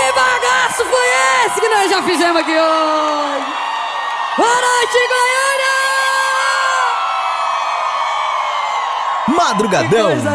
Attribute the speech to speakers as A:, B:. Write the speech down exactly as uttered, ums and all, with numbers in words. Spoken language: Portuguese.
A: Que bagaço foi esse que nós já fizemos aqui hoje? Boa noite, Goiânia!
B: Madrugadão